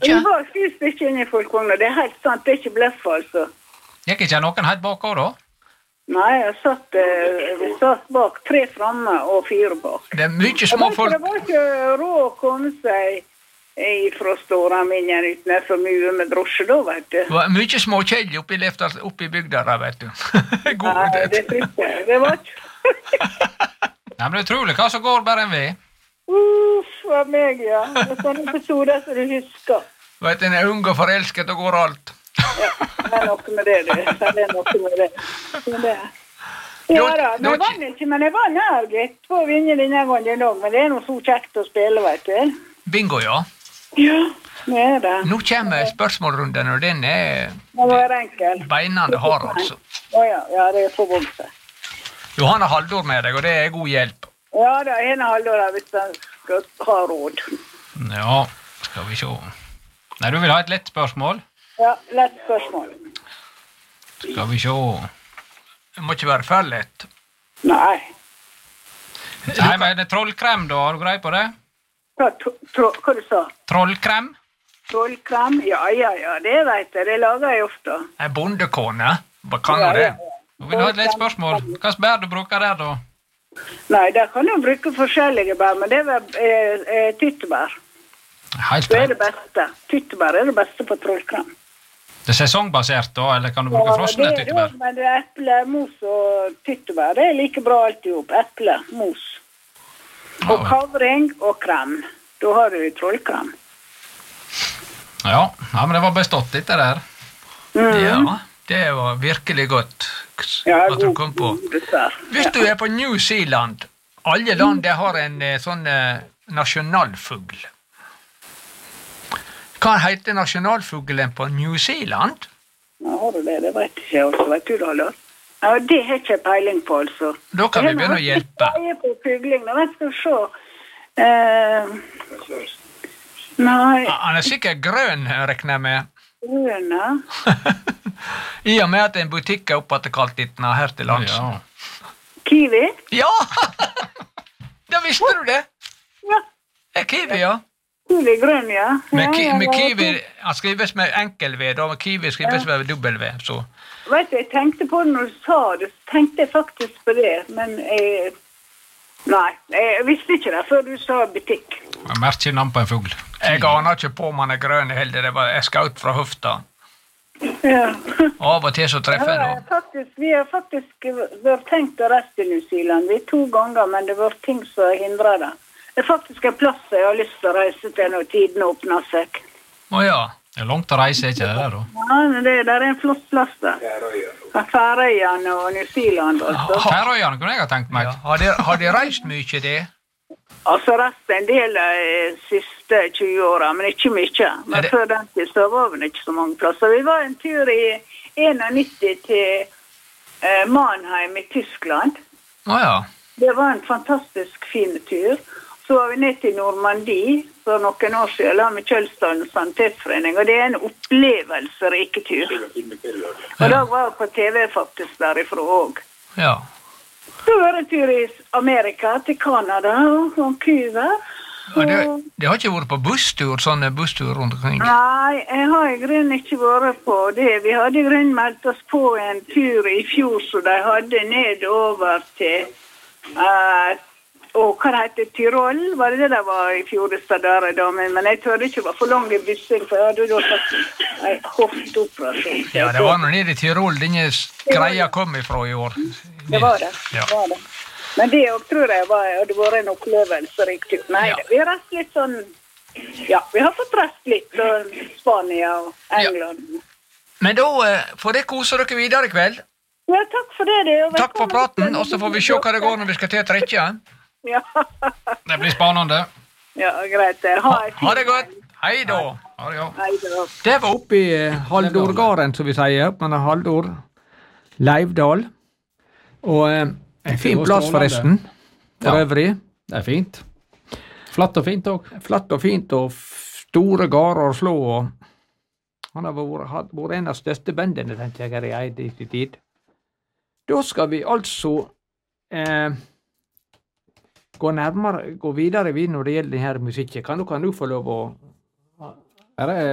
Det var faktisk ikke inne i folkevogna, det helt sant, det ikke bleff, altså. Gikk ikke noen helt bak også, da? Nei, vi satt bak, 3 fremme og 4 bak. Det mye små folk. Det var ikke råd å komme seg fra Storaminjen uten for mye med drosje da, vet du. Det var mye små kjell oppi bygda der, vet du. Nei, det tror jeg. Det var ikke. Nei, men det er utrolig hva som går bare en vei. Hva meg, ja. Det er sånne episoder som du husker. Vet du, en er ung og forelsket og går alt. Ja, det er noe med det, du. Det er noe med det. Ja da, men vann ikke, men jeg var nær, gitt, på å vinne denne gangen også, men det er noe så kjekt å spille, vet du. Bingo, ja. Ja, det er det. Nå kommer spørsmålrunden, og den er Det var enkel. beinende hard, altså. Ja, det er på vokse. Johanna Haldor med deg, og det er god hjelp. Ja, det er en halvår hvis den skal ha råd. Ja, skal vi se. Nei, du vil ha et lett spørsmål? Ja, lett spørsmål. Skal vi se. Det må ikke være for lett. Nei. Nei, men det er trollkrem da, har du grei på det? Hva du sa? Trollkrem? Trollkrem? Ja, det vet jeg. Det lager jeg ofte. En bondekone? Hva kan du det? Du vil ha et lett spørsmål. Hva bær du bruker der da? Nei, der kan du bruke forskjellige bær, men det er tyttebær. Helt Det er rett. det beste. Tyttebær er det beste på trollkrem. Det er sesongbasert da, eller kan du bruke frosne tyttebær? Ja, men det er eple, mos og tyttebær. Det er like bra alltid opp. Eple, mos. Og kavring og krem. Da har du trollkrem. Ja, men det var bestått dette der. Ja, det var virkelig godt at du kom på. Hvis du er på New Zealand, alle land der har en sånn nasjonalfugl. Hva heter nasjonalfuglen på New Zealand? Ja, har du det? Det vet ikke jeg også. Vet du det, Lars? Ja, det har ikke peiling på, altså. Da kan vi begynne å hjelpe. Jeg er på fugling, da vet du se. Nei. Han er sikkert grønn, rekner jeg med. Grønne? I og med at en butikk er oppattekalt ditt her til lands. Ja. Kiwi? Ja! Da visste du det. Ja. Det er kiwi, ja. Kiwi grønn, ja. Men Ja, kiwi, han skrives med enkel V, da, men kiwi skrives med dobbel V, så. Vet du, jeg tenkte på det når du sa det, så tenkte jeg faktisk på det, men nei, jeg visste ikke det før du sa butikk. Jeg merker ikke navn på en fugl. Jeg aner ikke på om han er grønn heller, jeg skal ut fra hofta. Ja. Av og til så treffer jeg da. Vi har faktisk vært tenkt å reise til New Zealand. Vi 2 ganger, men det var ting som hindrer det. Det er faktisk en plass jeg har lyst til å reise til når tiden åpner seg. Åja, det er langt å reise, ikke det der da? Ja, men det er en flott plass der. Færøyene og New Zealand, altså. Færøyene kunne jeg ha tenkt meg. Har de reist mye det? Altså reist en del de siste 20 årene, men ikke mye. Men før den tid så var vi ikke så mange plasser. Vi var en tur i 91 til Mannheim i Tyskland. Åja. Det var en fantastisk fin tur. Så var vi ned til Normandie for noen år siden, la med Kjølsdalen Sanitetsforening, og det er en opplevelsesrik tur. Og da var jeg på TV faktisk derifra også. Ja. Så var det en tur i Amerika, til Canada og Vancouver. Og det har ikke vært på busstur, sånne busstur rundt omkring? Nei, jeg har i grunnen ikke vært på det. Vi hadde i grunnen meldt oss på en tur i fjor, så de hadde nedover til og hva det heter, Tyrol, var det det var i fjor der, men jeg tørde ikke være for lang i bussen, for jeg hadde da tatt en hofteoperasjon. Ja, det var noe nede i Tyrol, denne greia kom ifra i år. Det var det, Ja. det var det. Men det også tror jeg hadde vært en opplevelse riktig. Nei, Ja. vi har reist litt sånn, ja, vi har fått reist litt til Spania og England. Men da får dere kose dere videre i kveld. Ja, takk for det. Takk for praten, og så får vi se hva det går når vi skal til å trekke. Ja. Det blir spennende. Ja, greit. Ha det godt. Hei da. Ha det, ja. Hei da. Det var oppe i Haldorgaren, som vi sier, men Haldor Leivdal. Og en fin plass forresten, for øvrig. Det er fint. Flatt og fint også. Flatt og fint, og store gårder å slå, og han har vært en av største bøndene, tenkte jeg, her i Eid i sin tid. Da skal vi altså gå videre når det gjelder denne musikken. Kan du få lov å Her er